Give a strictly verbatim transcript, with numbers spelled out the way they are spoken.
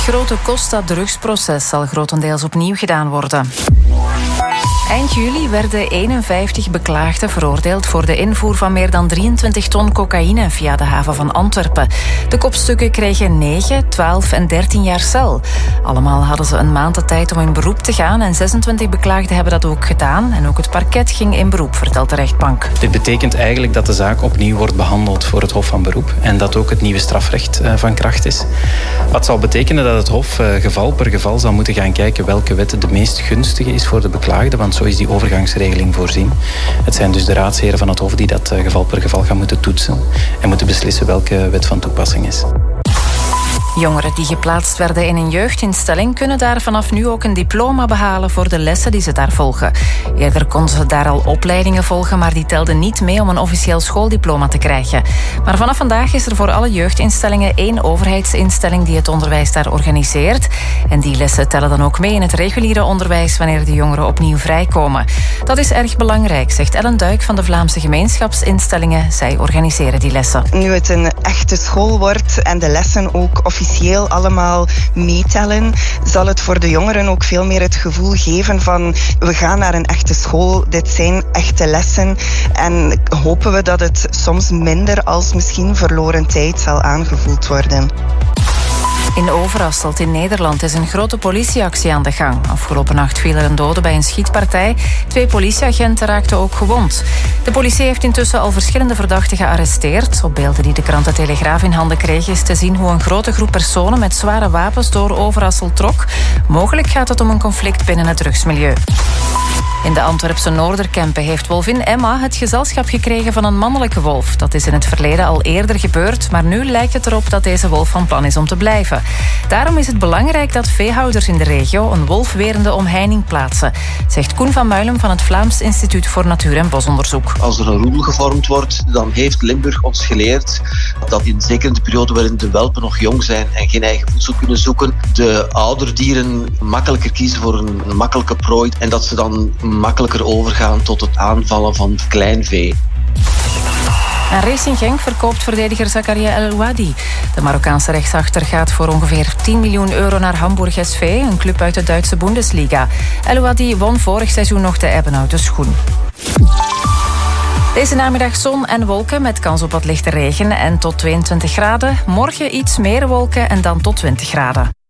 grote Costa-drugsproces zal grotendeels opnieuw gedaan worden. Eind juli werden eenenvijftig beklaagden veroordeeld voor de invoer van meer dan drieëntwintig ton cocaïne via de haven van Antwerpen. De kopstukken kregen negen, twaalf en dertien jaar cel. Allemaal hadden ze een maand de tijd om in beroep te gaan en zesentwintig beklaagden hebben dat ook gedaan. En ook het parket ging in beroep, vertelt de rechtbank. Dit betekent eigenlijk dat de zaak opnieuw wordt behandeld voor het Hof van Beroep en dat ook het nieuwe strafrecht van kracht is. Wat zal betekenen dat het Hof geval per geval zal moeten gaan kijken welke wet de meest gunstige is voor de beklaagde, want zo is die overgangsregeling voorzien. Het zijn dus de raadsheren van het Hof die dat geval per geval gaan moeten toetsen en moeten beslissen welke wet van toepassing is. Jongeren die geplaatst werden in een jeugdinstelling kunnen daar vanaf nu ook een diploma behalen voor de lessen die ze daar volgen. Eerder konden ze daar al opleidingen volgen, maar die telden niet mee om een officieel schooldiploma te krijgen. Maar vanaf vandaag is er voor alle jeugdinstellingen één overheidsinstelling die het onderwijs daar organiseert. En die lessen tellen dan ook mee in het reguliere onderwijs wanneer de jongeren opnieuw vrijkomen. Dat is erg belangrijk, zegt Ellen Duik van de Vlaamse gemeenschapsinstellingen. Zij organiseren die lessen. Nu het een echte school wordt en de lessen ook officieel allemaal meetellen, zal het voor de jongeren ook veel meer het gevoel geven van we gaan naar een echte school, dit zijn echte lessen en hopen we dat het soms minder als misschien verloren tijd zal aangevoeld worden. In Overasselt in Nederland is een grote politieactie aan de gang. Afgelopen nacht viel er een dode bij een schietpartij. Twee politieagenten raakten ook gewond. De politie heeft intussen al verschillende verdachten gearresteerd. Op beelden die de krant De Telegraaf in handen kreeg is te zien hoe een grote groep personen met zware wapens door Overasselt trok. Mogelijk gaat het om een conflict binnen het drugsmilieu. In de Antwerpse Noorderkempen heeft wolvin Emma het gezelschap gekregen van een mannelijke wolf. Dat is in het verleden al eerder gebeurd, maar nu lijkt het erop dat deze wolf van plan is om te blijven. Daarom is het belangrijk dat veehouders in de regio een wolfwerende omheining plaatsen, zegt Koen van Muilen van het Vlaams Instituut voor Natuur- en Bosonderzoek. Als er een roedel gevormd wordt, dan heeft Limburg ons geleerd dat in zeker in de periode waarin de welpen nog jong zijn en geen eigen voedsel kunnen zoeken, de ouderdieren makkelijker kiezen voor een, een makkelijke prooi en dat ze dan makkelijker overgaan tot het aanvallen van klein vee. En Racing Genk verkoopt verdediger Zakaria El Ouadi. De Marokkaanse rechtsachter gaat voor ongeveer tien miljoen euro naar Hamburg S V, een club uit de Duitse Bundesliga. El Ouadi won vorig seizoen nog de ebbenhouten schoen. Deze namiddag zon en wolken met kans op wat lichte regen en tot tweeëntwintig graden. Morgen iets meer wolken en dan tot twintig graden.